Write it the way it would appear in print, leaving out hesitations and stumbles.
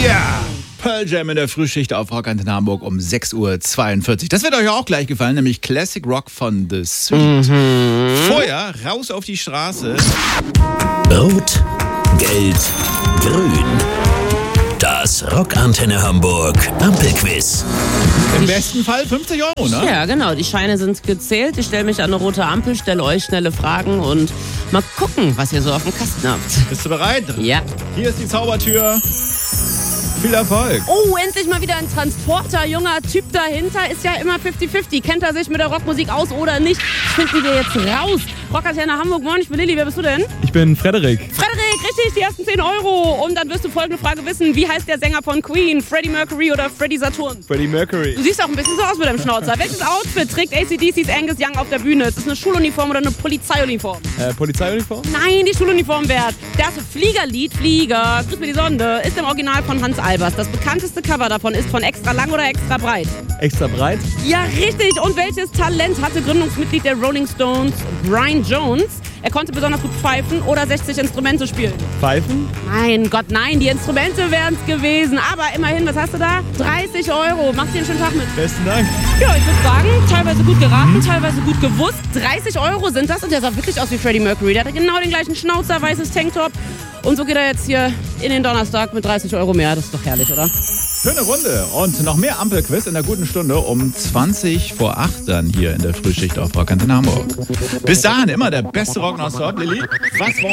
Ja! Pearl Jam in der Frühschicht auf Rock Antenne Hamburg um 6.42 Uhr. Das wird euch auch gleich gefallen, nämlich Classic Rock von The Sweet. Vorher raus auf die Straße. Rot, Gelb, Grün. Das Rock Antenne Hamburg Ampelquiz. Im besten Fall 50 Euro, ne? Ja, genau. Die Scheine sind gezählt. Ich stelle mich an eine rote Ampel, stelle euch schnelle Fragen und mal gucken, was ihr so auf dem Kasten habt. Bist du bereit? Ja. Hier ist die Zaubertür. Viel Erfolg. Oh, endlich mal wieder ein Transporter. Junger Typ dahinter ist ja immer 50-50. Kennt er sich mit der Rockmusik aus oder nicht? Finden wir jetzt raus. Rock Antenne Hamburg, moin, ich bin Lilly. Wer bist du denn? Ich bin Frederik. Frederik, richtig, die ersten 10 Euro. Und dann wirst du folgende Frage wissen. Wie heißt der Sänger von Queen? Freddie Mercury oder Freddie Saturn? Freddie Mercury. Du siehst auch ein bisschen so aus mit deinem Schnauzer. Welches Outfit trägt AC/DC's Angus Young auf der Bühne? Ist es eine Schuluniform oder eine Polizeiuniform? Polizeiuniform? Nein, die Schuluniform wert. Das Fliegerlied, Flieger, Grüß mir die Sonde, ist im Original von Hans Albers. Das bekannteste Cover davon ist von Extra Lang oder Extra Breit? Extra breit? Ja, richtig. Und welches Talent hatte Gründungsmitglied der Rolling Stones, Brian Jones? Er konnte besonders gut pfeifen oder 60 Instrumente spielen. Pfeifen? Mein Gott, nein, die Instrumente wären es gewesen. Aber immerhin, was hast du da? 30 Euro. Machst dir einen schönen Tag mit. Besten Dank. Ja, ich würde sagen, teilweise gut geraten, teilweise gut gewusst. 30 Euro sind das und der sah wirklich aus wie Freddie Mercury. Der hatte genau den gleichen Schnauzer, weißes Tanktop. Und so geht er jetzt hier in den Donnerstag mit 30 Euro mehr. Das ist doch herrlich, oder? Schöne Runde und noch mehr Ampelquiz in der guten Stunde um 20 vor 8 dann hier in der Frühschicht auf Rock Antenne Hamburg. Bis dahin immer der beste Rock nonstop, Lilly. Was wollen